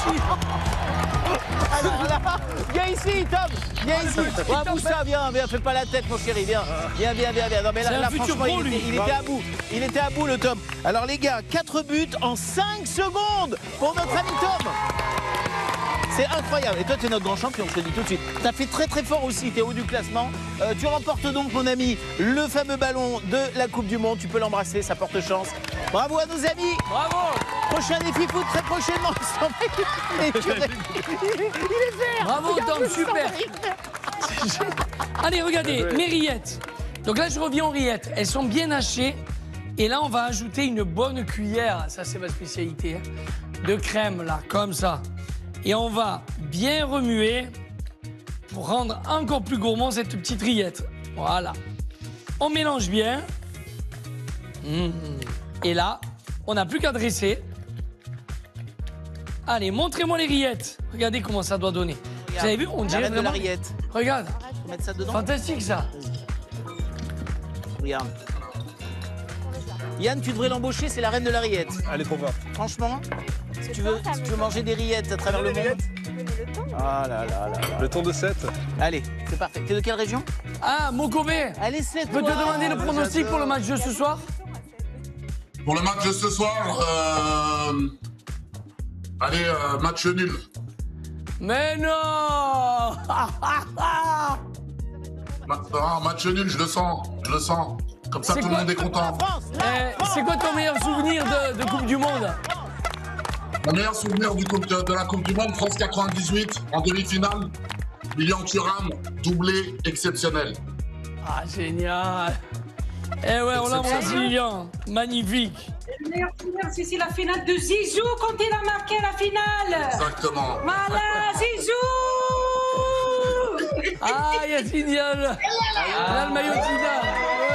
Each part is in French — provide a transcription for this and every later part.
ici. Alors là, viens ici, Tom. Viens ici. Ouais, Moussa, viens, fais pas la tête, mon chéri, viens. Viens. Non, mais là, franchement, il était à bout. Il était à bout, le Tom. Alors, les gars, 4 buts en 5 secondes pour notre ami Tom. C'est incroyable. Et toi, tu es notre grand champion, je te dis tout de suite. Tu as fait très très fort aussi, tu es haut du classement. Tu remportes donc, mon ami, le fameux ballon de la Coupe du Monde. Tu peux l'embrasser, ça porte chance. Bravo à nos amis. Bravo. Prochain défi foot très prochainement. Il est vert. Bravo, Tom, super. Allez, regardez, mes rillettes. Donc là, je reviens aux rillettes. Elles sont bien hachées. Et là, on va ajouter une bonne cuillère, ça c'est ma spécialité, de crème, là, comme ça. Et on va bien remuer pour rendre encore plus gourmand cette petite rillette. Voilà. On mélange bien. Et là, on n'a plus qu'à dresser. Allez, montrez-moi les rillettes. Regardez comment ça doit donner. Regarde. Vous avez vu, on dirait vraiment... vraiment... de la rillette. Regarde. Faut mettre ça dedans. Fantastique, ça. Regarde. Yann, tu devrais l'embaucher, c'est la reine de la rillette. Allez, pour voir. Franchement, si tu veux manger des rillettes à travers le monde. Ah là là là. Le ton de 7. Allez, c'est parfait. T'es de quelle région? Ah, Mokobé. Allez, 7. Je peux te demander le pronostic pour le match de ce soir? Pour le match de ce soir, allez, match nul. Mais non. Match nul, je le sens. Comme ça, tout le monde est content. C'est quoi ton meilleur souvenir de Coupe du Monde? Mon meilleur souvenir de la Coupe du Monde, France 98, en demi-finale. Lilian Thuram, doublé exceptionnel. Ah, génial. Eh ouais, on l'embrasse, Lilian. Magnifique. Le meilleur souvenir, c'est la finale de Zizou quand il a marqué la finale. Exactement. Voilà, Zizou. Ah, Yacine, il y a le maillot de Zidane.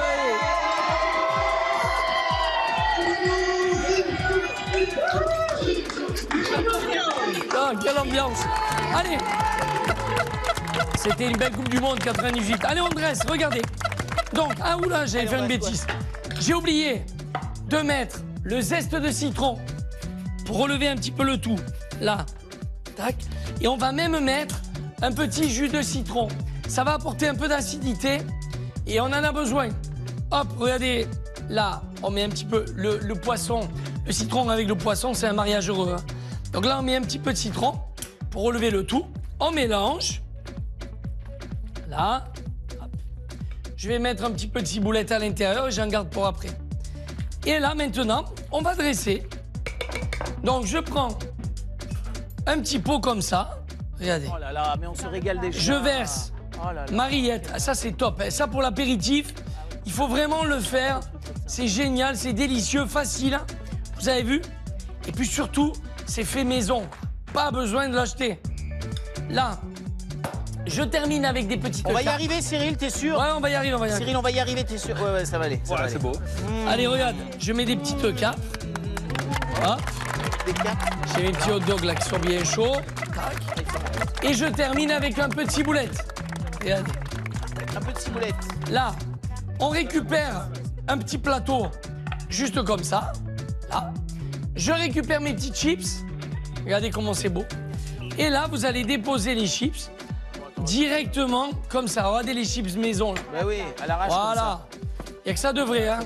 Oh, quelle ambiance. Allez. C'était une belle Coupe du Monde 98. Allez, on dresse, regardez. Donc, oula, j'allais faire une bêtise. J'ai oublié de mettre le zeste de citron pour relever un petit peu le tout. Là, tac. Et on va même mettre un petit jus de citron. Ça va apporter un peu d'acidité et on en a besoin. Hop, regardez, là, on met un petit peu le poisson. Le citron avec le poisson, c'est un mariage heureux. Hein. Donc là, on met un petit peu de citron pour relever le tout. On mélange. Là. Hop. Je vais mettre un petit peu de ciboulette à l'intérieur et j'en garde pour après. Et là, maintenant, on va dresser. Donc, je prends un petit pot comme ça. Regardez. Oh là là, mais on se régale déjà. Je verse ma rillette. Ça, c'est top. Ça, pour l'apéritif, il faut vraiment le faire. C'est génial, c'est délicieux, facile. Vous avez vu? Et puis surtout, c'est fait maison. Pas besoin de l'acheter. Là, je termine avec des petites On va y cartes. arriver, Cyril, t'es sûr? Ouais, on va y arriver, Cyril, on va y arriver, t'es sûr? Ouais, ça va aller. Voilà, c'est beau. Allez, regarde, je mets des petites cartes. Hop. Des cartes. J'ai mes petits hot dogs là qui sont bien chauds. Tac. Et je termine avec un peu de ciboulette. Regardez. Un peu de ciboulette. Là, on récupère un petit plateau juste comme ça. Là. Je récupère mes petites chips. Regardez comment c'est beau. Et là, vous allez déposer les chips directement comme ça. Regardez les chips maison. Là. Bah oui, à l'arrache. Voilà. Il n'y a que ça de vrai, hein.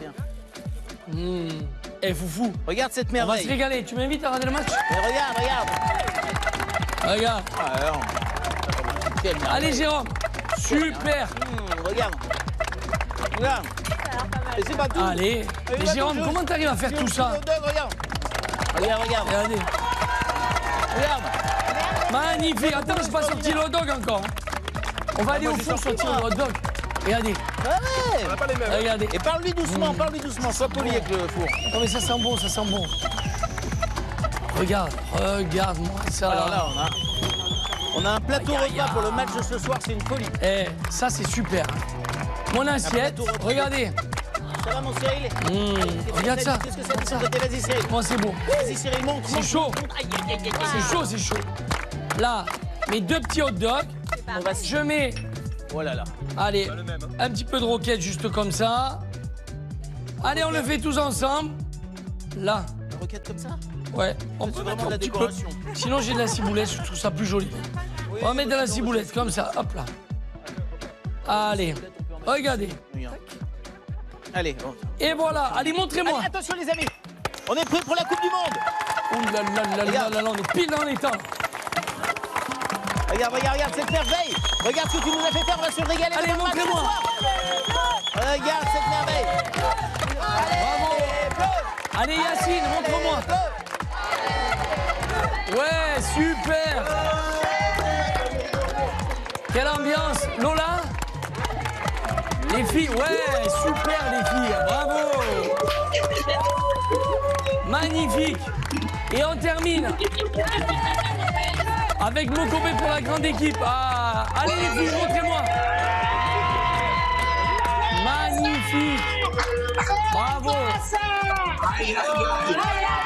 Eh, foufou. Regarde cette On va se merveille. régaler. Tu m'invites à regarder le match? Mais regarde. Regarde. Ah, alors. Quelle merveille. Allez, Jérôme. Super. Regarde. Et c'est pas tout. Allez. Mais Jérôme, comment t'arrives à faire tout ça? Regarde. Regardez. Regarde. Magnifique. Attends, je n'ai pas sorti le hot dog encore. On va aller au four sortir le hot dog. Regardez. Ah ouais. On n'a pas les mêmes. Regardez. Et parle-lui doucement, Sois poli avec le four. Non mais ça sent bon, ça sent bon. Regarde-moi ça. Alors là, on a un plateau repas pour le match de ce soir, c'est une folie. Eh, ça c'est super. Mon assiette, plateau repas. regardez. Ça va, mon Cyril? Regarde ça. Qu'est-ce que ça dit de côté? Vas-y, Cyril. Moi c'est beau. Vas-y, Cyril, monte. C'est chaud. Aïe, aïe, aïe, aïe. C'est chaud, c'est chaud. Là, mes deux petits hot dogs. Je mets, Oh là là. allez, un petit peu de roquette juste comme ça. Allez, on le fait tous ensemble. Là. barquette comme ça? Ouais, on peut C'est mettre vraiment de un la petit peu. décoration. Sinon, j'ai de la ciboulette, je trouve ça plus joli. Oui, On va mettre de la sinon, ciboulette, comme ça, hop là. Allez, regardez. Allez, bon. Et voilà, allez, montrez-moi. Allez, attention les amis, on est prêts pour la Coupe du Monde. Ouh là là là là là là, on est pile dans les temps. Regarde, regarde, regarde cette merveille. Regarde ce que tu nous as fait faire, on va se régaler. Allez, devant le match montrez-moi. ce soir. Regarde cette merveille. Bravo. Allez, Yacine, montre-moi. Ouais, super. Quelle ambiance. Lola? Les filles, ouais, super les filles, bravo. Magnifique. Et on termine avec Mokobé pour la grande équipe. Ah, allez les filles, montrez-moi. Magnifique. Bravo. Aïe, aïe, aïe.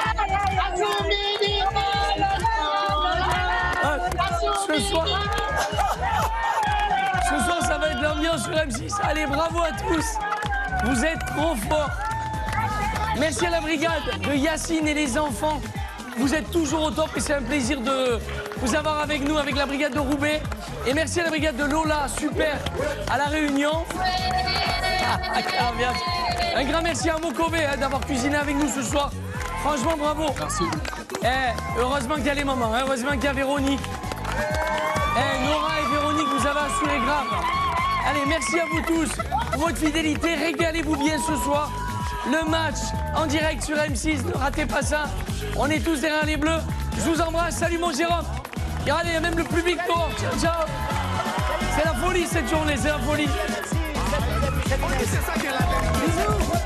Ce soir, ça va être l'ambiance sur M6. Allez, bravo à tous. Vous êtes trop forts. Merci à la brigade de Yacine et les enfants. Vous êtes toujours au top et c'est un plaisir de vous avoir avec nous, avec la brigade de Roubaix. Et merci à la brigade de Lola, super, à la Réunion. Un grand merci à Mokobé d'avoir cuisiné avec nous ce soir. Franchement, bravo. Merci. Heureusement qu'il y a les mamans, heureusement qu'il y a Véronique. Nora et Véronique, vous avez assuré grave. Allez, merci à vous tous pour votre fidélité. Régalez-vous bien ce soir. Le match en direct sur M6, ne ratez pas ça. On est tous derrière les Bleus. Je vous embrasse. Salut mon Jérôme. Et regardez, il y a même le public dehors. Ciao, ciao. C'est la folie cette journée, c'est la folie. Merci. Bisous.